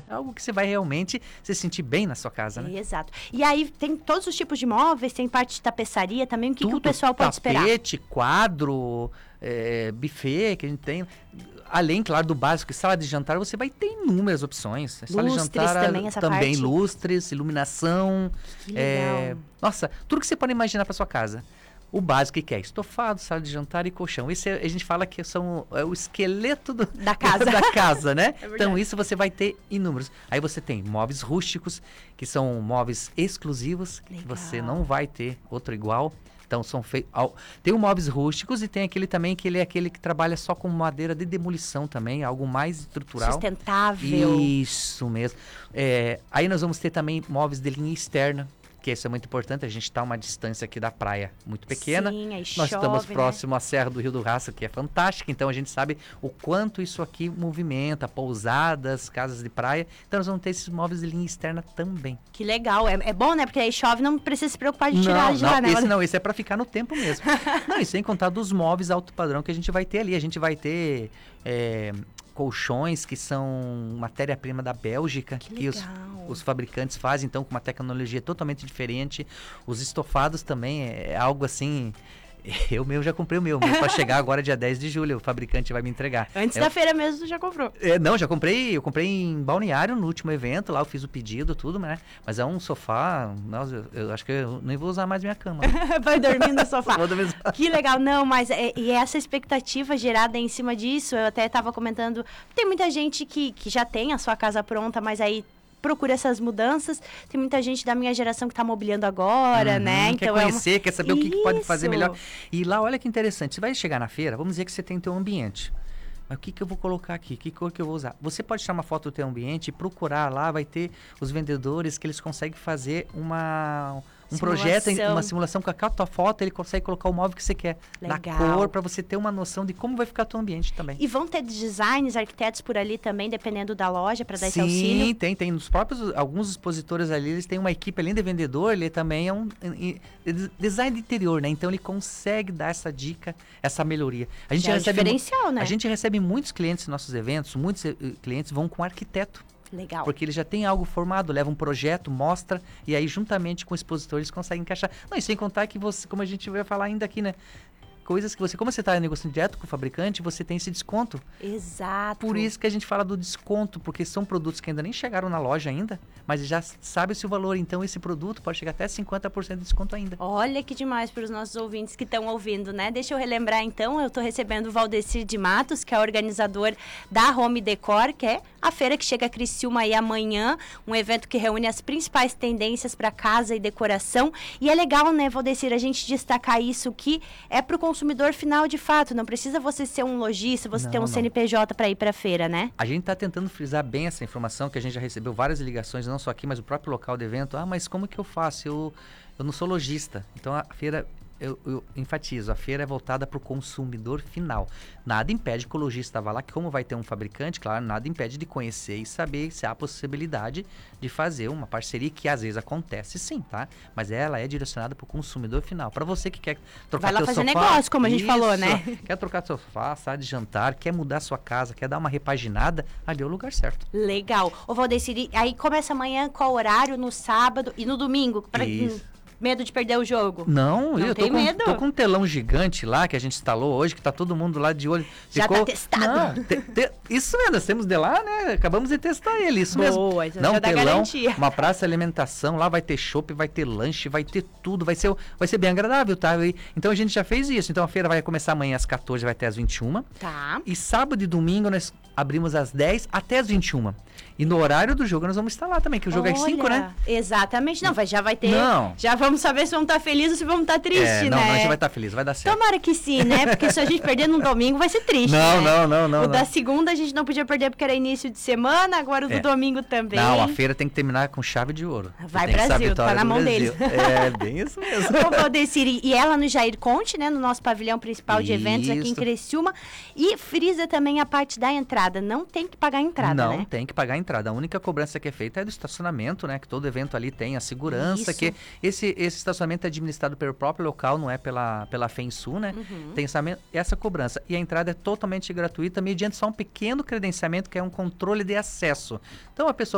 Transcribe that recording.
É algo que você vai realmente se sentir bem na sua casa, né? Exato. E aí tem todos os tipos de móveis, tem parte de tapeçaria também, o que o pessoal pode esperar? Tapete, quadro, buffet que a gente tem. Além, claro, do básico, sala de jantar, você vai ter inúmeras opções. Sala de jantar também, essa também, parte. lustres, iluminação. Que legal. Nossa, tudo que você pode imaginar para sua casa. O básico que é estofado, sala de jantar e colchão. Isso a gente fala que é o esqueleto da casa. da casa, né? É então isso você vai ter inúmeros. Aí você tem móveis rústicos, que são móveis exclusivos, que você não vai ter outro igual. Então são feitos. Tem o móveis rústicos e tem aquele também que ele é aquele que trabalha só com madeira de demolição também, algo mais estrutural. Sustentável. Isso mesmo. Aí nós vamos ter também móveis de linha externa, que isso é muito importante, a gente está a uma distância aqui da praia muito pequena. Sim, aí Nós estamos chove, próximo à Serra do Rio do Rastro, que é fantástica, então a gente sabe o quanto isso aqui movimenta, pousadas, casas de praia. Então nós vamos ter esses móveis de linha externa também. Que legal, é bom, né? Porque aí chove, não precisa se preocupar de tirar de lá, né? Esse é para ficar no tempo mesmo. Não, e sem contar dos móveis alto padrão que a gente vai ter ali. A gente vai ter colchões que são matéria-prima da Bélgica, que os fabricantes fazem, então, com uma tecnologia totalmente diferente. Os estofados também é algo assim... Eu mesmo já comprei o meu para chegar agora dia 10 de julho, o fabricante vai me entregar. Antes da feira mesmo, tu já comprou? Não, já comprei, eu comprei em Balneário no último evento, lá eu fiz o pedido, tudo, né? Mas é um sofá, nossa, eu acho que eu nem vou usar mais minha cama. Vai dormir no sofá. Que legal, não, mas e essa expectativa gerada em cima disso, eu até estava comentando, tem muita gente que já tem a sua casa pronta, mas aí procura essas mudanças. Tem muita gente da minha geração que está mobiliando agora, né? Então quer conhecer, quer saber o que pode fazer melhor. E lá, olha que interessante, você vai chegar na feira, vamos dizer que você tem o teu ambiente. Mas o que eu vou colocar aqui? Que cor que eu vou usar? Você pode tirar uma foto do teu ambiente e procurar lá, vai ter os vendedores que eles conseguem fazer um projeto, uma simulação com a tua foto, ele consegue colocar o móvel que você quer. Legal. Da cor, para você ter uma noção de como vai ficar o teu ambiente também. E vão ter designers, arquitetos por ali também, dependendo da loja, para dar esse auxílio? Sim, tem. Nos próprios, alguns expositores ali, eles têm uma equipe, além de vendedor, ele também é um design de interior, né? Então ele consegue dar essa dica, essa melhoria. A gente recebe diferencial, né? A gente recebe muitos clientes em nossos eventos, muitos clientes vão com arquiteto. Legal. Porque ele já tem algo formado, leva um projeto, mostra, e aí juntamente com o expositor eles conseguem encaixar. Não, e sem contar que você, como a gente vai falar ainda aqui, né? Coisas que você, como você está negociando direto com o fabricante, você tem esse desconto. Exato. Por isso que a gente fala do desconto, porque são produtos que ainda nem chegaram na loja ainda, mas já sabe-se o valor. Então, esse produto pode chegar até 50% de desconto ainda. Olha que demais para os nossos ouvintes que estão ouvindo, né? Deixa eu relembrar, então, eu estou recebendo o Valdecir de Matos, que é organizador da Home Decor, que é a feira que chega a Criciúma aí amanhã, um evento que reúne as principais tendências para casa e decoração. E é legal, né, Valdecir, a gente destacar isso, que é para o consumidor final de fato, não precisa você ser um lojista, você ter um CNPJ para ir para a feira, né? A gente está tentando frisar bem essa informação, que a gente já recebeu várias ligações, não só aqui, mas o próprio local do evento. Mas como que eu faço? Eu não sou lojista, então a feira... Eu enfatizo, a feira é voltada para o consumidor final. Nada impede que o lojista vá lá, que como vai ter um fabricante, claro, nada impede de conhecer e saber se há a possibilidade de fazer uma parceria, que às vezes acontece sim, tá? Mas ela é direcionada para o consumidor final. Para você que quer trocar vai lá fazer sofá, negócio, como a gente falou, né? Quer trocar sofá, sala de jantar, quer mudar sua casa, quer dar uma repaginada, ali é o lugar certo. Legal. Ô Valdecir, aí começa amanhã, qual horário? No sábado e no domingo? Medo de perder o jogo? Não, eu tô com um telão gigante lá que a gente instalou hoje, que tá todo mundo lá de olho. Já tá testado. Isso mesmo, nós temos de lá, né? Acabamos de testar ele, isso mesmo. Não, já dá garantia. Uma praça de alimentação, lá vai ter chopp, vai ter lanche, vai ter tudo, vai ser bem agradável, tá? Então a gente já fez isso. Então a feira vai começar amanhã às 14, vai até às 21. Tá. E sábado e domingo nós abrimos às 10 até às 21. E no horário do jogo nós vamos estar lá também, que o jogo é às 5, né? Exatamente. Não, já vai ter... Não. Já vamos saber se vamos estar felizes ou se vamos estar tristes, né? Não, a gente vai estar feliz, vai dar certo. Tomara que sim, né? Porque se a gente perder no domingo vai ser triste, Não. O da segunda a gente não podia perder porque era início de semana, agora o do domingo também. Não, a feira tem que terminar com chave de ouro. Vai Brasil, tá na mão deles. É, bem isso mesmo. Ô, Valdecir, e ela no Jair Conte, né? No nosso pavilhão principal de eventos aqui em Criciúma. E frisa também a parte da entrada. Não tem que pagar a entrada, né? Não tem que pagar a entrada. A única cobrança que é feita é do estacionamento, né? Que todo evento ali tem a segurança, que esse estacionamento é administrado pelo próprio local, não é pela FENSU, né? Tem essa cobrança. E a entrada é totalmente gratuita, mediante só um pequeno credenciamento, que é um controle de acesso. Então a pessoa